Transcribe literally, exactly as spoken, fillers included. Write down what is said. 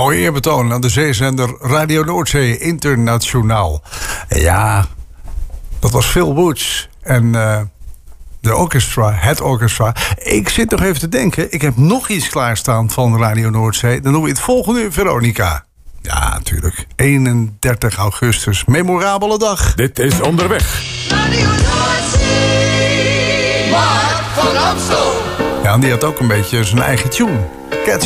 Mooi eerbetoon aan de zeezender Radio Noordzee Internationaal. Ja, dat was Phil Woods en uh, de orchestra, het orchestra. Ik zit nog even te denken, ik heb nog iets klaarstaan van Radio Noordzee. Dan doen we het volgende uur, Veronica. Ja, natuurlijk. eenendertig augustus, memorabele dag. Dit is Onderweg. Radio Noordzee, Mark van Amstel. Ja, en die had ook een beetje zijn eigen tune.